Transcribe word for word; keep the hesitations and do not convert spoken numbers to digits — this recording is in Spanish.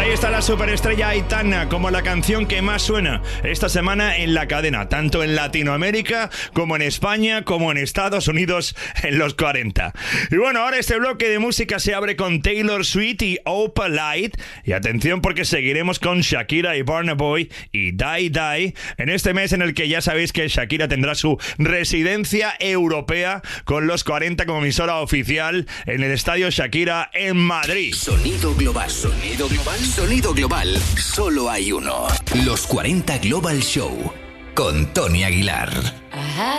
Ahí está la superestrella Aitana, como la canción que más suena esta semana en la cadena, tanto en Latinoamérica como en España, como en Estados Unidos en los cuarenta. Y bueno, ahora este bloque de música se abre con Taylor Swift y Opalite. Y atención, porque seguiremos con Shakira y Burna Boy y Die Die en este mes en el que ya sabéis que Shakira tendrá su residencia europea con los cuarenta como emisora oficial en el Estadio Shakira en Madrid. Sonido global, sonido global, sonido global. Solo hay uno. Los cuarenta Global Show con Tony Aguilar.